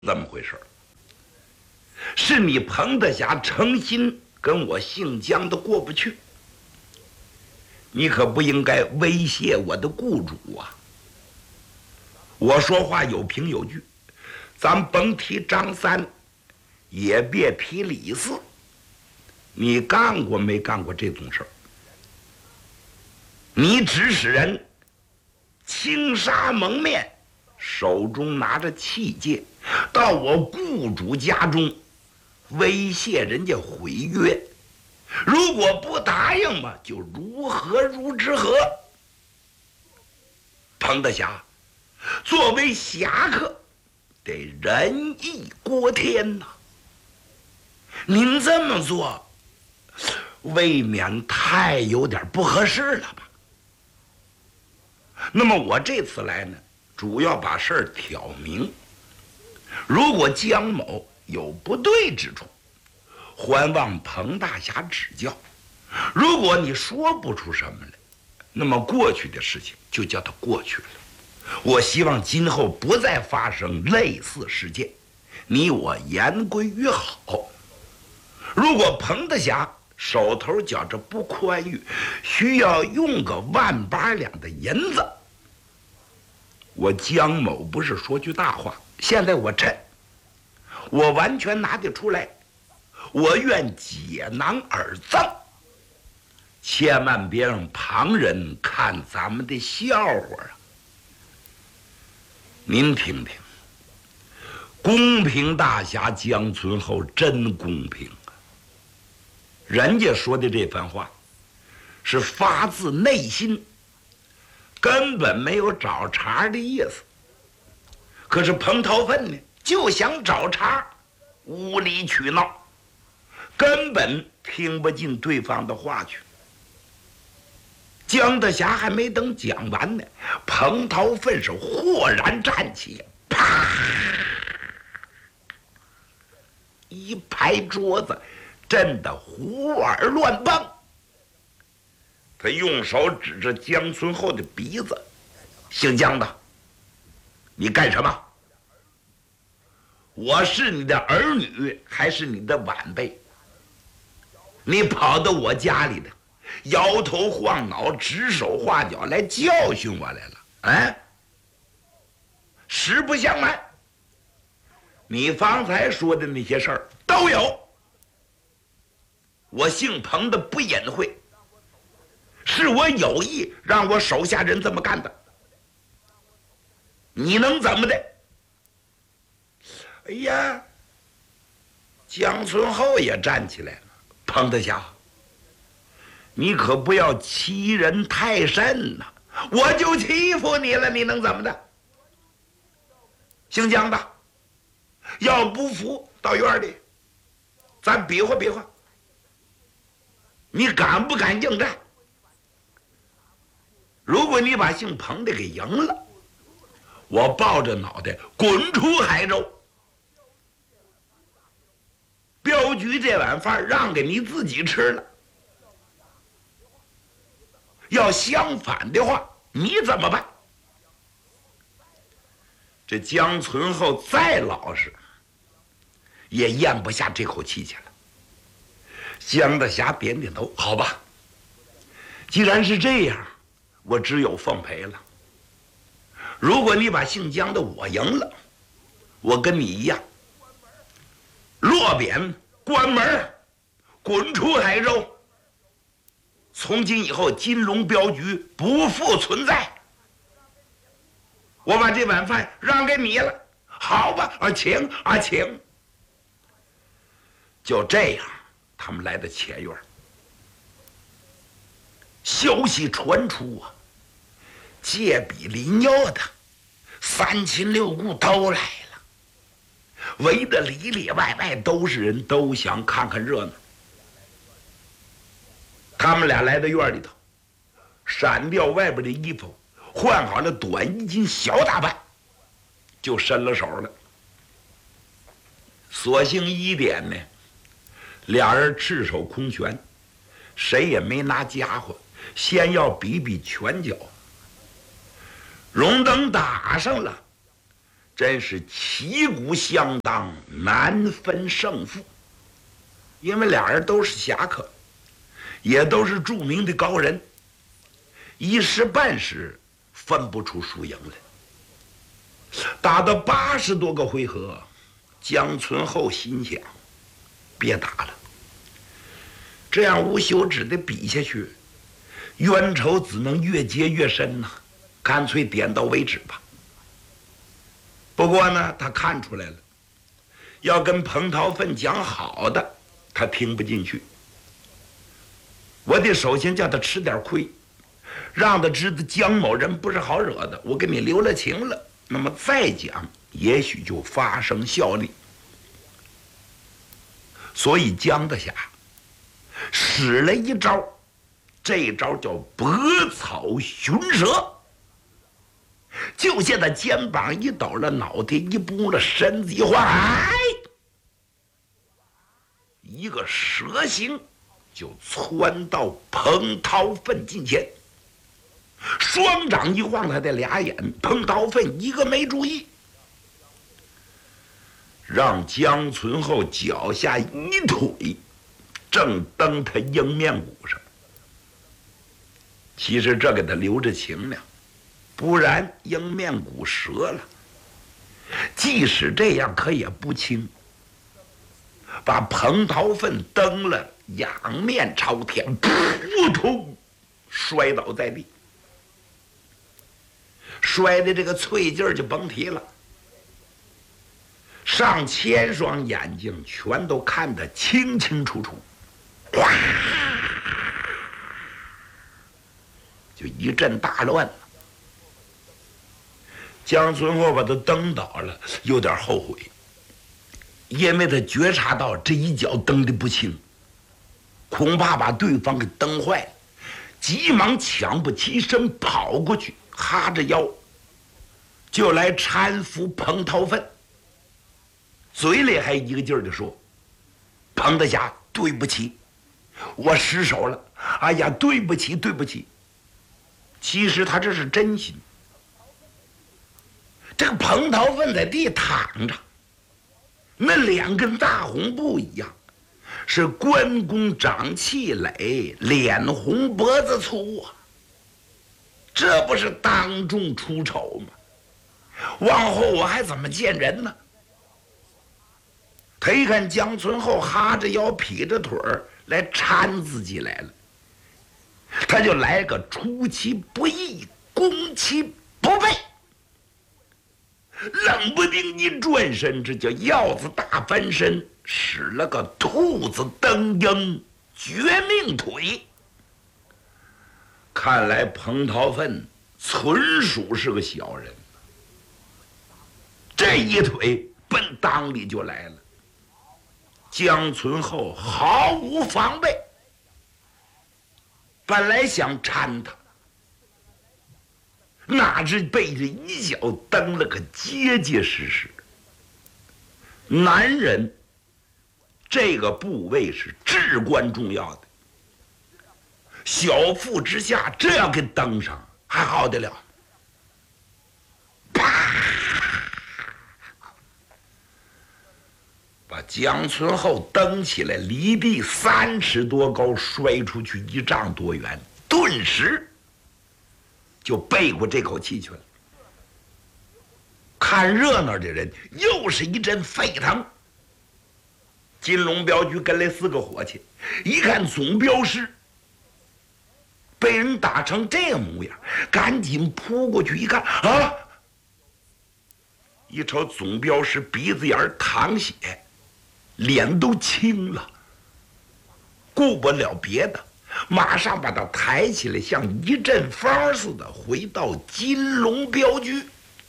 怎么回事？是你彭德霞诚心跟我姓姜的过不去，你可不应该威胁我的雇主啊！我说话有凭有据，咱甭提张三，也别提李四，你干过没干过这种事儿？你指使人轻纱蒙面，手中拿着器械，到我雇主家中威胁人家毁约，如果不答应嘛，就如何如之何。彭德霞作为侠客，得仁义过天呐。您这么做，未免太有点不合适了吧？那么我这次来呢，主要把事儿挑明。如果姜某有不对之处，还望彭大侠指教。如果你说不出什么来，那么过去的事情就叫它过去了。我希望今后不再发生类似事件，你我言归于好。如果彭大侠手头觉着不宽裕，需要用个1.8两的银子，我姜某不是说句大话，现在我趁我完全拿得出来，我愿解囊而赠，千万别让旁人看咱们的笑话啊！您听听，公平大侠姜存厚真公平啊！人家说的这番话是发自内心，根本没有找茬的意思。可是彭涛奋呢，就想找茬，无理取闹，根本听不进对方的话去。姜德霞还没等讲完呢，彭涛奋是豁然站起，啪一拍桌子，震得胡耳乱蹦。他用手指着姜存厚的鼻子：“姓姜的，你干什么？我是你的儿女还是你的晚辈？你跑到我家里的，摇头晃脑，指手画脚来教训我来了，哎！实不相瞒，你方才说的那些事儿都有。我姓彭的不隐晦，是我有意让我手下人这么干的。你能怎么的？”哎呀，姜存厚也站起来了。彭德霞，你可不要欺人太甚呐！我就欺负你了，你能怎么的？姓姜的，要不服到院里，咱比划比划，你敢不敢应战？如果你把姓彭的给赢了，我抱着脑袋滚出海州。镖局这碗饭让给你自己吃了。要相反的话，你怎么办？这姜存厚再老实，也咽不下这口气去了。姜德霞点点头，好吧，既然是这样，我只有奉陪了。如果你把姓姜的我赢了，我跟你一样，落贬关门，滚出海州。从今以后，金龙镖局不复存在。我把这碗饭让给你了，好吧？请。就这样，他们来到前院，消息传出啊，借笔临要的3亲6故都来了，围得里里外外都是人，都想看看热闹。他们俩来到院里头，闪掉外边的衣服，换好了短衣襟小打扮，就伸了手了。所幸1点呢，俩人赤手空拳，谁也没拿家伙，先要比比拳脚。荣登打上了， 真是旗鼓相当，难分胜负。因为俩人都是侠客，也都是著名的高人，一时半时分不出输赢来。打到80多个回合，江存厚心想：别打了，这样无休止的比下去，冤仇只能越结越深呐，干脆点到为止吧。不过呢，他看出来了，要跟彭桃奋讲好的，他听不进去。我得首先叫他吃点亏，让他知道江某人不是好惹的，我给你留了情了，那么再讲也许就发生效力。所以江大侠使了一招，这一招叫百草寻蛇，就见他肩膀一抖了，脑袋一拨了，身子一晃，哎，一个蛇形就窜到彭桃奋近前，双掌一晃他的俩眼，彭桃奋一个没注意，让江存厚脚下一腿正蹬他迎面骨上。其实这给他留着情了，不然迎面骨折了，即使这样可也不轻，把彭桃奋蹬了仰面朝天，扑通摔倒在地，摔的这个脆劲儿就甭提了，上千双眼睛全都看得清清楚楚，哗，就一阵大乱了。江存厚把他蹬倒了，有点后悔，因为他觉察到这一脚蹬得不轻，恐怕把对方给蹬坏了，急忙抢不起身跑过去，哈着腰就来搀扶彭桃奋，嘴里还一个劲儿地说：“彭大侠，对不起，我失手了，哎呀，对不起，对不起。”其实他这是真心。这个彭桃奋在地躺着，那两根大红布一样，是关公长气垒，脸红脖子粗啊，这不是当众出丑吗？往后我还怎么见人呢？他一看江存厚哈着腰劈着腿儿来搀自己来了，他就来个出其不意，攻其不备，冷不丁一转身，这叫鹞子大翻身，使了个兔子蹬鹰绝命腿。看来彭桃奋纯属是个小人，这一腿奔裆里就来了。江存厚毫无防备，本来想搀他，哪知被这一脚蹬了个结结实实。男人这个部位是至关重要的，小腹之下这样给蹬上还好得了？啪！把江存厚蹬起来，离地3尺多高，摔出去1丈多远，顿时就背过这口气去了。看热闹的人又是一阵沸腾。金龙镖局跟来4个伙计，一看总镖师被人打成这模样，赶紧扑过去一看，啊！一瞅总镖师鼻子眼淌血，脸都青了，顾不了别的，马上把他抬起来，像一阵风似的回到金龙镖局。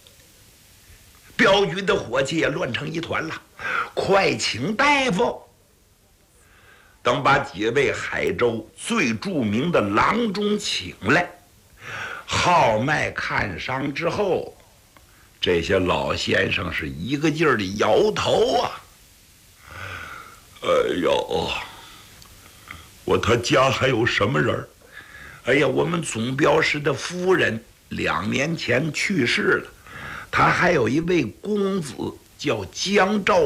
镖局的伙计也乱成一团了，快请大夫！等把几位海州最著名的郎中请来，号脉看伤之后，这些老先生是一个劲儿的摇头啊。哎呦，他家还有什么人？哎呀，我们总镖师的夫人2年前去世了， 他还有一位公子叫江兆